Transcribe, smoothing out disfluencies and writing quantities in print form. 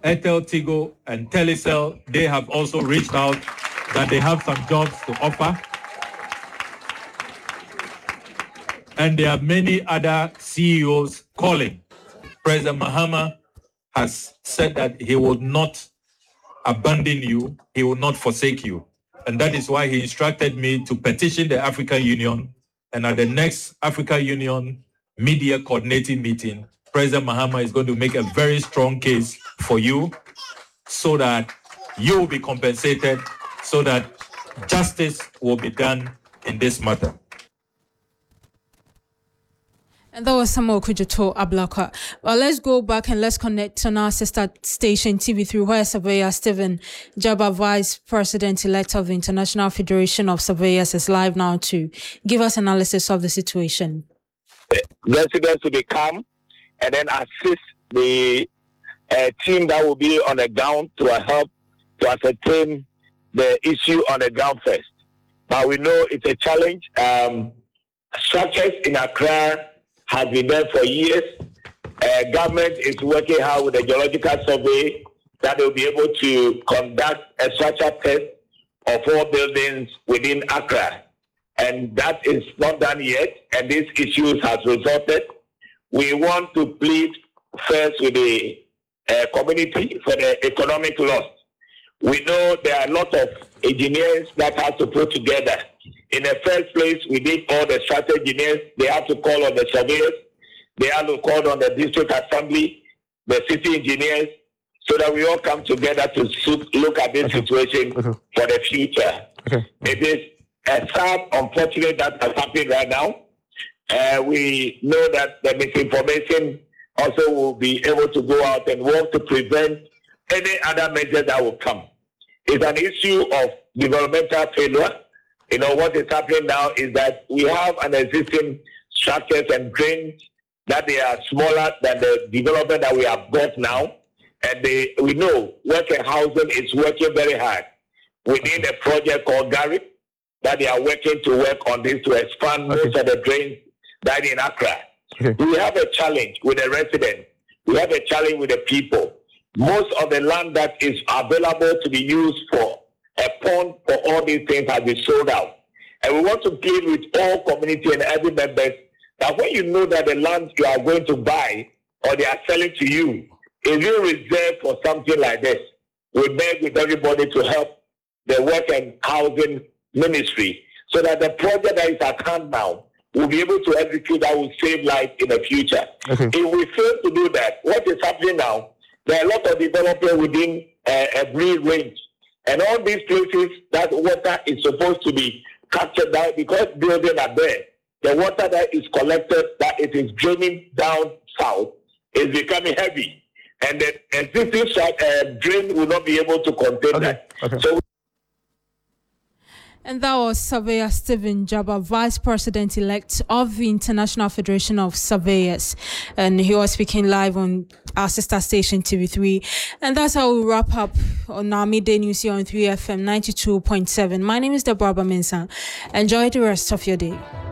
Airtel, Tigo, and Telecel, they have also reached out that they have some jobs to offer. And there are many other CEOs calling. President Mahama has said that he will not abandon you, he will not forsake you. And that is why he instructed me to petition the African Union. And at the next African Union media coordinating meeting, President Mahama is going to make a very strong case for you so that you will be compensated, so that justice will be done in this matter. And that was Samuel Kujoto Ablaka. Well, let's go back and let's connect on our sister station TV3, where Surveyor Stephen Jabba, Vice President-elect of the International Federation of Surveyors, is live now to give us analysis of the situation. Residents will be calm and then assist the team that will be on the ground to help to ascertain the issue on the ground first. But we know it's a challenge. Structures in Accra has been there for years. Government is working hard with the geological survey that they'll be able to conduct a structure test of all buildings within Accra. And that is not done yet, and these issues has resulted. We want to plead first with the community for the economic loss. We know there are a lot of engineers that have to put together. In the first place, we need all the structural engineers. They have to call on the surveyors. They have to call on the district assembly, the city engineers, so that we all come together to look at this situation for the future. It is sad, unfortunate that has happened right now. We know that the misinformation also will be able to go out and work to prevent any other measures that will come. It's an issue of developmental failure. You know, what is happening now is that we have an existing structures and drains that they are smaller than the development that we have got now. And we know working housing is working very hard. We need a project called Gary that they are working to work on this to expand most of the drains that in Accra. We have a challenge with the residents. We have a challenge with the people. Most of the land that is available to be used for a pond for all these things has been sold out. And we want to plead with all community and every member that when you know that the land you are going to buy or they are selling to you is really reserved for something like this, we beg with everybody to help the work and housing ministry so that the project that is at hand now will be able to execute that will save life in the future. If we fail to do that, what is happening now, there are a lot of development within a breed range. And all these places that water is supposed to be captured down because buildings are there. The water that is collected, that it is draining down south, is becoming heavy. And the existing drain will not be able to contain that. So and that was Surveyor Stephen Jabba, Vice President-elect of the International Federation of Surveyors. And he was speaking live on our sister station, TV3. And that's how we wrap up on our midday news here on 3FM 92.7. My name is Deborah Mensa. Enjoy the rest of your day.